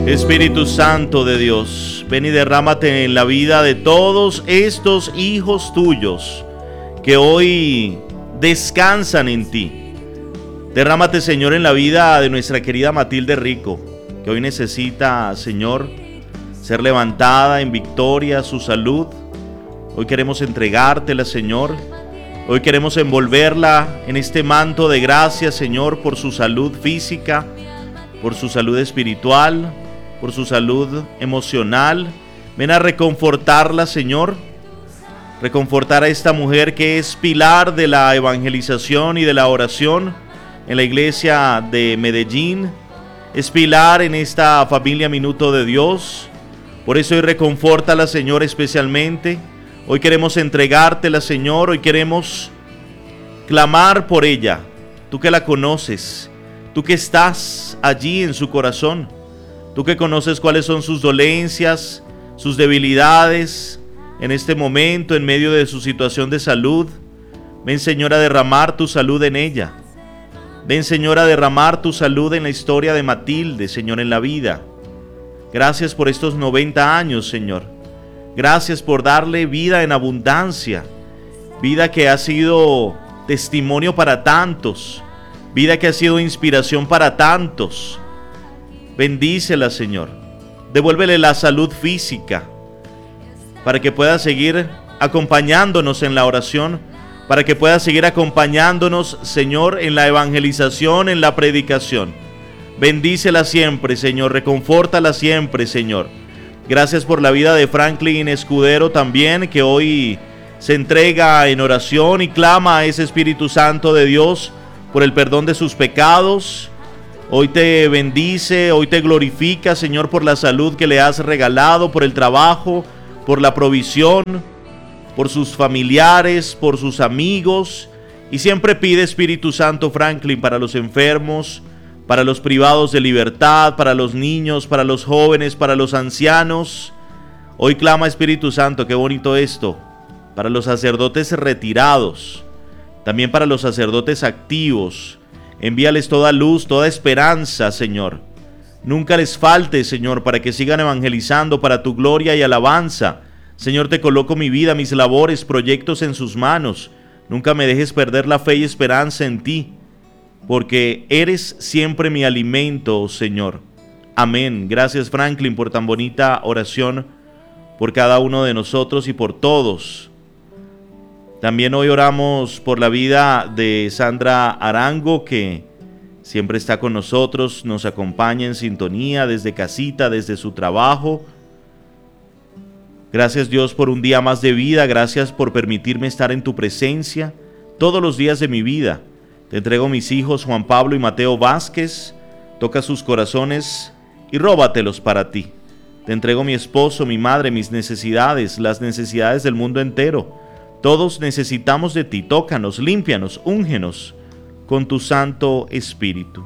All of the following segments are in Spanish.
Espíritu Santo de Dios, ven y derrámate en la vida de todos estos hijos tuyos que hoy descansan en ti. Derrámate, Señor, en la vida de nuestra querida Matilde Rico, que hoy necesita, Señor, ser levantada en victoria, su salud. Hoy queremos entregártela, Señor. Hoy queremos envolverla en este manto de gracia, Señor, por su salud física, por su salud espiritual, por su salud emocional. Ven a reconfortarla, Señor. Reconfortar a esta mujer que es pilar de la evangelización y de la oración en la iglesia de Medellín. Es pilar en esta familia Minuto de Dios. Por eso hoy reconfórtala, Señor, especialmente. Hoy queremos entregártela, Señor. Hoy queremos clamar por ella. Tú que la conoces, tú que estás allí en su corazón, tú que conoces cuáles son sus dolencias, sus debilidades en este momento, en medio de su situación de salud. Ven, Señor, a derramar tu salud en ella. Ven, Señor, a derramar tu salud en la historia de Matilde, Señor, en la vida. Gracias por estos 90 años, Señor. Gracias por darle vida en abundancia, vida que ha sido testimonio para tantos, vida que ha sido inspiración para tantos. Bendícela, Señor. Devuélvele la salud física para que pueda seguir acompañándonos en la oración, para que pueda seguir acompañándonos, Señor, en la evangelización, en la predicación. Bendícela siempre, Señor. Reconfórtala siempre, Señor. Gracias por la vida de Franklin Escudero también, que hoy se entrega en oración y clama a ese Espíritu Santo de Dios por el perdón de sus pecados. Hoy te bendice, hoy te glorifica, Señor, por la salud que le has regalado, por el trabajo, por la provisión, por sus familiares, por sus amigos. Y siempre pide, Espíritu Santo, Franklin, para los enfermos, para los privados de libertad, para los niños, para los jóvenes, para los ancianos. Hoy clama, Espíritu Santo, qué bonito esto, para los sacerdotes retirados, también para los sacerdotes activos. Envíales toda luz, toda esperanza, Señor. Nunca les falte, Señor, para que sigan evangelizando para tu gloria y alabanza. Señor, te coloco mi vida, mis labores, proyectos en sus manos. Nunca me dejes perder la fe y esperanza en ti, porque eres siempre mi alimento, Señor. Amén. Gracias, Franklin, por tan bonita oración, por cada uno de nosotros y por todos. También hoy oramos por la vida de Sandra Arango, que siempre está con nosotros, nos acompaña en sintonía desde casita, desde su trabajo. Gracias, Dios, por un día más de vida. Gracias por permitirme estar en tu presencia todos los días de mi vida. Te entrego mis hijos Juan Pablo y Mateo Vázquez. Toca sus corazones y róbatelos para ti. Te entrego mi esposo, mi madre, mis necesidades, las necesidades del mundo entero. Todos necesitamos de ti. Tócanos, límpianos, úngenos con tu Santo Espíritu.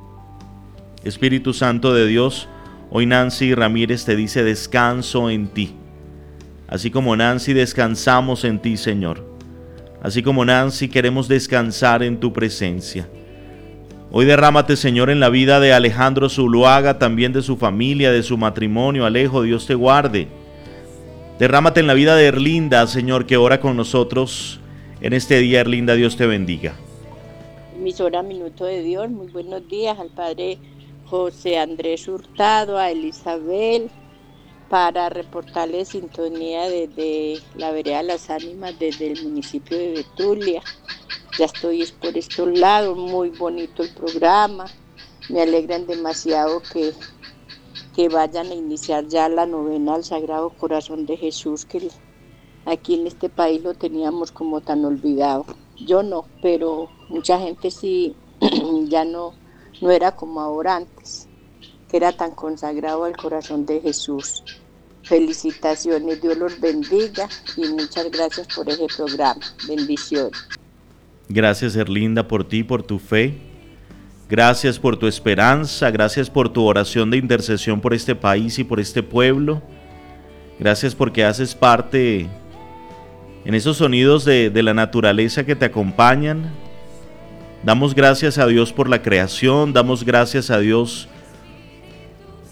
Espíritu Santo de Dios, hoy Nancy Ramírez te dice: descanso en ti. Así como Nancy, descansamos en ti, Señor. Así como Nancy, queremos descansar en tu presencia. Hoy derrámate, Señor, en la vida de Alejandro Zuluaga, también de su familia, de su matrimonio. Alejo, Dios te guarde. Derrámate en la vida de Erlinda, Señor, que ora con nosotros en este día. Erlinda, Dios te bendiga. Emisora Minuto de Dios, muy buenos días al Padre José Andrés Hurtado, a Elizabeth, para reportarles sintonía desde la Vereda Las Ánimas, desde el municipio de Betulia. Ya estoy por estos lados, muy bonito el programa. Me alegran demasiado que vayan a iniciar ya la novena al Sagrado Corazón de Jesús, que aquí en este país lo teníamos como tan olvidado. Yo no, pero mucha gente sí, ya no era como ahora antes, que era tan consagrado al corazón de Jesús. Felicitaciones, Dios los bendiga y muchas gracias por ese programa. Bendiciones. Gracias, Erlinda, por ti, por tu fe. Gracias por tu esperanza. Gracias por tu oración de intercesión por este país y por este pueblo. Gracias porque haces parte en esos sonidos de la naturaleza que te acompañan. Damos gracias a Dios por la creación. Damos gracias a Dios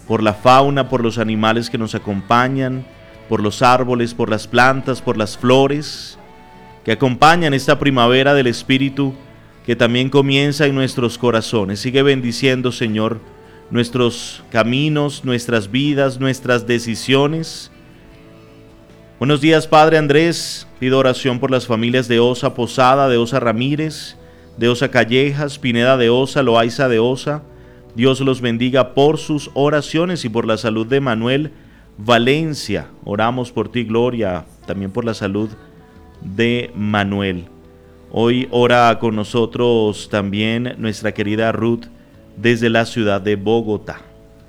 por la fauna, por los animales que nos acompañan, por los árboles, por las plantas, por las flores, que acompañan esta primavera del Espíritu que también comienza en nuestros corazones. Sigue bendiciendo, Señor, nuestros caminos, nuestras vidas, nuestras decisiones. Buenos días, Padre Andrés. Pido oración por las familias de Osa Posada, de Osa Ramírez, de Osa Callejas, Pineda de Osa, Loaiza de Osa. Dios los bendiga por sus oraciones y por la salud de Manuel Valencia. Oramos por ti, Gloria, también por la salud de Manuel. Hoy ora con nosotros también nuestra querida Ruth desde la ciudad de Bogotá.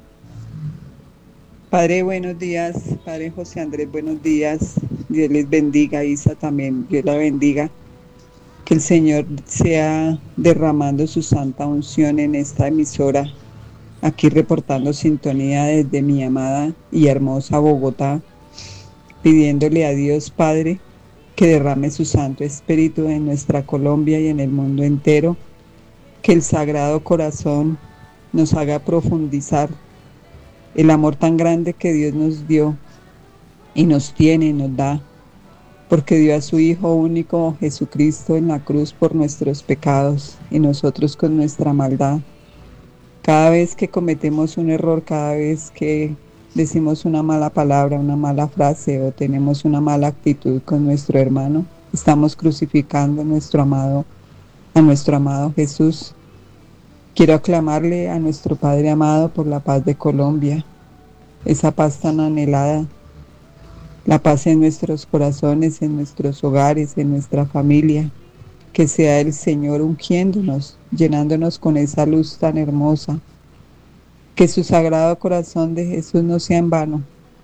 Padre, buenos días. Padre José Andrés, buenos días. Dios les bendiga. Isa también, Dios la bendiga. Que el Señor sea derramando su santa unción en esta emisora, aquí reportando sintonía desde mi amada y hermosa Bogotá, pidiéndole a Dios Padre que derrame su Santo Espíritu en nuestra Colombia y en el mundo entero, que el Sagrado Corazón nos haga profundizar el amor tan grande que Dios nos dio y nos tiene y nos da, porque dio a su Hijo único Jesucristo en la cruz por nuestros pecados y nosotros con nuestra maldad. Cada vez que cometemos un error, cada vez que decimos una mala palabra, una mala frase o tenemos una mala actitud con nuestro hermano, estamos crucificando a nuestro amado Jesús. Quiero aclamarle a nuestro Padre amado por la paz de Colombia, esa paz tan anhelada, la paz en nuestros corazones, en nuestros hogares, en nuestra familia, que sea el Señor ungiéndonos, llenándonos con esa luz tan hermosa, que su Sagrado Corazón de Jesús no sea en vano,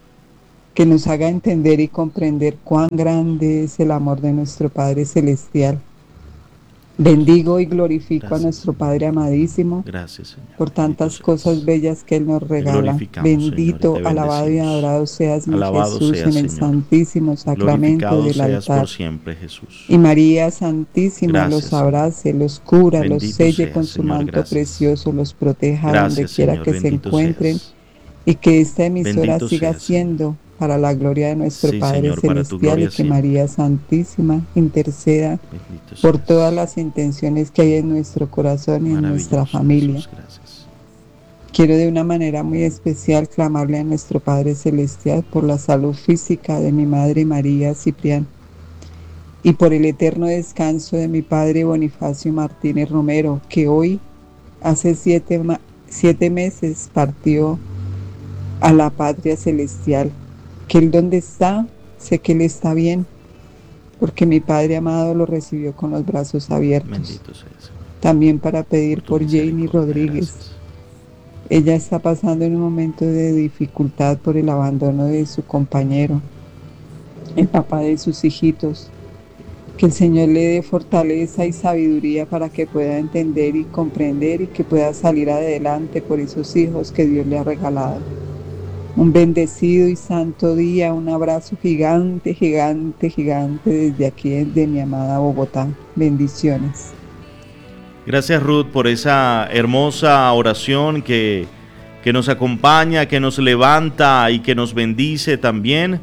que nos haga entender y comprender cuán grande es el amor de nuestro Padre Celestial. Bendigo y glorifico a nuestro Padre amadísimo. Gracias, Señor, por tantas cosas bellas que Él nos regala. Bendito, Señor, alabado y adorado seas, mi Jesús, en el santísimo sacramento del altar. Por siempre, Jesús. Y María Santísima los abrace, los cura, bendito los selle seas, con su Señor, manto gracias. Precioso, los proteja Gracias, donde quiera Señor, que se bendito encuentren, seas. y que esta emisora Bendito siga seas, siendo para la gloria de nuestro Sí, Padre Señor, para tu Celestial, gloria y que siempre. María Santísima interceda Bendito por seas. todas las intenciones que hay en nuestro corazón y en nuestra Maravilloso, familia. Jesús, gracias. Quiero de una manera muy especial clamarle a nuestro Padre Celestial por la salud física de mi Madre María Ciprián y por el eterno descanso de mi Padre Bonifacio Martínez Romero, que hoy, hace 7 meses, partió a la patria celestial. Que Él donde está, sé que Él está bien, porque mi Padre amado lo recibió con los brazos abiertos. Bendito seas, Señor. También para pedir tu por Janie misericordia, Rodríguez. gracias. Ella está pasando en un momento de dificultad por el abandono de su compañero, el papá de sus hijitos. Que el Señor le dé fortaleza y sabiduría para que pueda entender y comprender y que pueda salir adelante por esos hijos que Dios le ha regalado. Un bendecido y santo día, un abrazo gigante, gigante, gigante desde aquí, desde mi amada Bogotá. Bendiciones. Gracias, Ruth, por esa hermosa oración que nos acompaña, que nos levanta y que nos bendice también.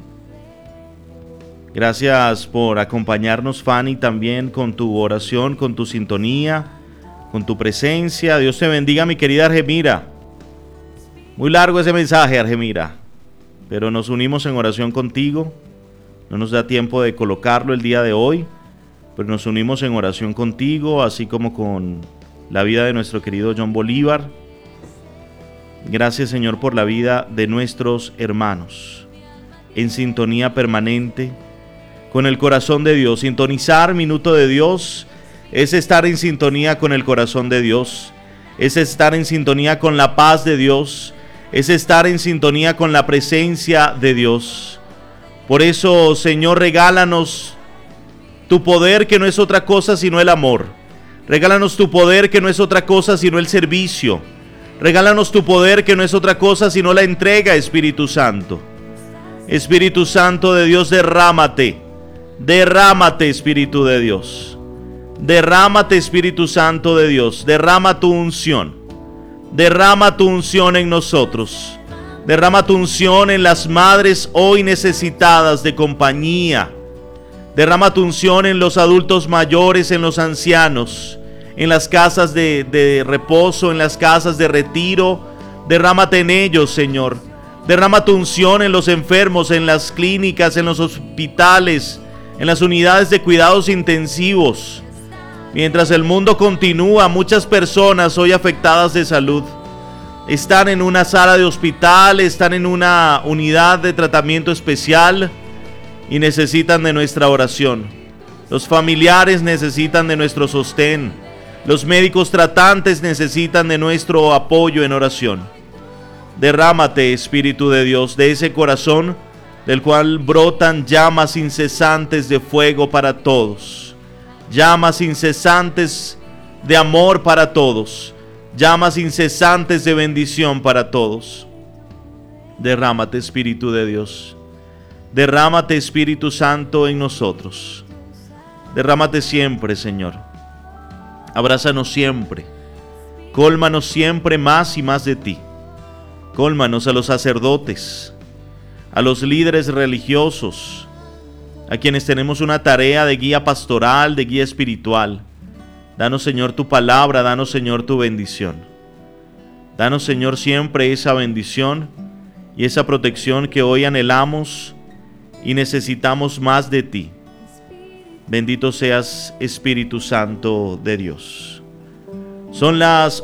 Gracias por acompañarnos, Fanny, también con tu oración, con tu sintonía, con tu presencia. Dios te bendiga, mi querida Argemira. Muy largo ese mensaje, Argemira, pero nos unimos en oración contigo. No nos da tiempo de colocarlo el día de hoy, pero nos unimos en oración contigo, así como con la vida de nuestro querido John Bolívar. Gracias, Señor, por la vida de nuestros hermanos, en sintonía permanente con el corazón de Dios. Sintonizar Minuto de Dios es estar en sintonía con el corazón de Dios, es estar en sintonía con la paz de Dios, es estar en sintonía con la presencia de Dios. Por eso, Señor, regálanos tu poder, que no es otra cosa sino el amor. Regálanos tu poder, que no es otra cosa sino el servicio. Regálanos tu poder, que no es otra cosa sino la entrega, Espíritu Santo. Espíritu Santo de Dios, derrámate. Derrámate, Espíritu de Dios. Derrámate, Espíritu Santo de Dios. Derrama tu unción. Derrama tu unción en nosotros. Derrama tu unción en las madres hoy necesitadas de compañía. Derrama tu unción en los adultos mayores, en los ancianos, en las casas de reposo, en las casas de retiro. Derrámate en ellos, Señor. Derrama tu unción en los enfermos, en las clínicas, en los hospitales, en las unidades de cuidados intensivos. Mientras el mundo continúa, muchas personas hoy afectadas de salud están en una sala de hospital, están en una unidad de tratamiento especial y necesitan de nuestra oración. Los familiares necesitan de nuestro sostén. Los médicos tratantes necesitan de nuestro apoyo en oración. Derrámate, Espíritu de Dios, de ese corazón del cual brotan llamas incesantes de fuego para todos. Llamas incesantes de amor para todos. Llamas incesantes de bendición para todos. Derrámate, Espíritu de Dios. Derrámate, Espíritu Santo, en nosotros. Derrámate siempre, Señor. Abrázanos siempre. Cólmanos siempre más y más de ti. Cólmanos a los sacerdotes, a los líderes religiosos, a quienes tenemos una tarea de guía pastoral, de guía espiritual. Danos, Señor, tu palabra, danos, Señor, tu bendición. Danos, Señor, siempre esa bendición y esa protección que hoy anhelamos y necesitamos más de ti. Bendito seas, Espíritu Santo de Dios. Son las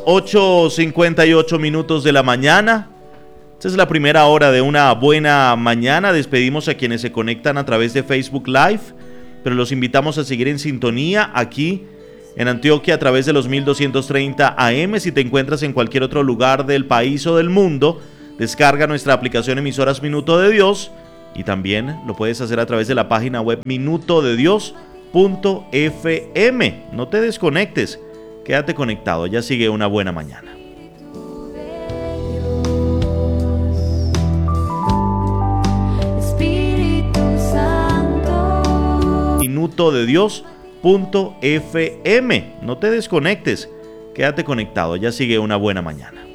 8:58 minutos de la mañana. Esta es la primera hora de una buena mañana. Despedimos a quienes se conectan a través de Facebook Live, pero los invitamos a seguir en sintonía aquí en Antioquia a través de los 1230 AM. Si te encuentras en cualquier otro lugar del país o del mundo, descarga nuestra aplicación Emisoras Minuto de Dios y también lo puedes hacer a través de la página web minutodedios.fm. No te desconectes, quédate conectado, ya sigue una buena mañana. minutodedios.fm. No te desconectes, quédate conectado, ya sigue una buena mañana.